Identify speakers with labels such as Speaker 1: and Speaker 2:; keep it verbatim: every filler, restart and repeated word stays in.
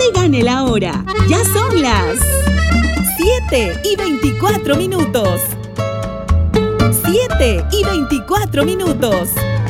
Speaker 1: te gane la hora. Ya son las siete y veinticuatro minutos. siete y veinticuatro minutos.